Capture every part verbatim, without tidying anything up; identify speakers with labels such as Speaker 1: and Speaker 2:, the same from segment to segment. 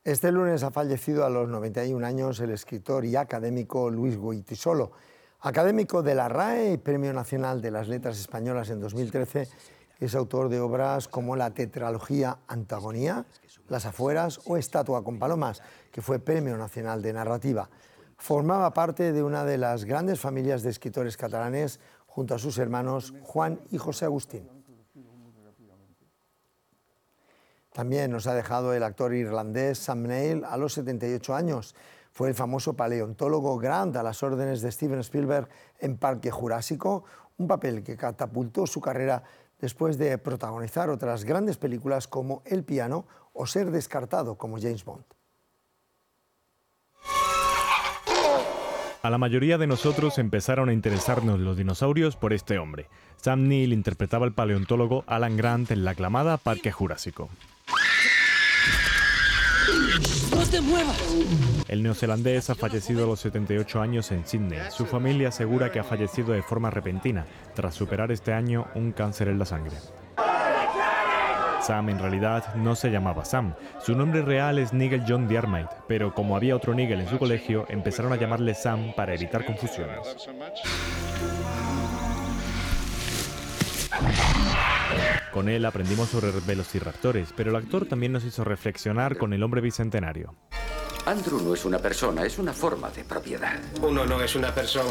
Speaker 1: Este lunes ha fallecido a los noventa y un años el escritor y académico Luis Goytisolo. Académico de la R A E y Premio Nacional de las Letras Españolas en dos mil trece, es autor de obras como la tetralogía Antagonía, Las Afueras o Estatua con Palomas, que fue Premio Nacional de Narrativa. Formaba parte de una de las grandes familias de escritores catalanes junto a sus hermanos Juan y José Agustín. También nos ha dejado el actor irlandés Sam Neill a los setenta y ocho años. Fue el famoso paleontólogo Grant a las órdenes de Steven Spielberg en Parque Jurásico, un papel que catapultó su carrera después de protagonizar otras grandes películas como El piano o ser descartado como James Bond.
Speaker 2: A la mayoría de nosotros empezaron a interesarnos los dinosaurios por este hombre. Sam Neill interpretaba al paleontólogo Alan Grant en la aclamada Parque Jurásico.
Speaker 3: ¡No te muevas!
Speaker 2: El neozelandés ha fallecido a los setenta y ocho años en Sydney. Su familia asegura que ha fallecido de forma repentina, tras superar este año un cáncer en la sangre. Sam en realidad no se llamaba Sam. Su nombre real es Nigel John Diarmait, pero como había otro Nigel en su colegio, empezaron a llamarle Sam para evitar confusiones. Con él aprendimos sobre velociraptores, pero el actor también nos hizo reflexionar con el hombre bicentenario.
Speaker 4: Andrew no es una persona, es una forma de propiedad.
Speaker 5: Uno no es una persona.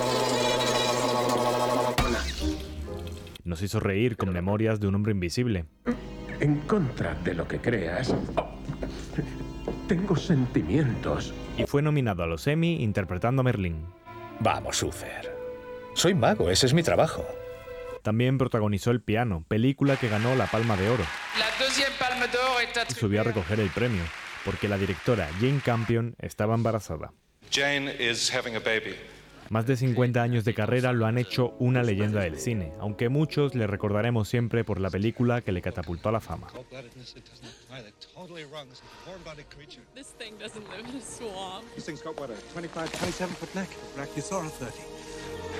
Speaker 2: Nos hizo reír con memorias de un hombre invisible.
Speaker 6: En contra de lo que creas, tengo sentimientos.
Speaker 2: Y fue nominado a los Emmy interpretando a Merlín.
Speaker 7: Vamos, Uther. Soy mago, ese es mi trabajo.
Speaker 2: También protagonizó El piano, película que ganó la Palma de Oro. Y subió a recoger el premio, porque la directora Jane Campion estaba embarazada.
Speaker 8: Jane is having a baby.
Speaker 2: Más de cincuenta años de carrera lo han hecho una leyenda del cine, aunque muchos le recordaremos siempre por la película que le catapultó a la fama.
Speaker 3: This thing doesn't live in a swamp.
Speaker 9: This thing's got what, a twenty-five, twenty-seven foot neck? Brachiosaurus thirty.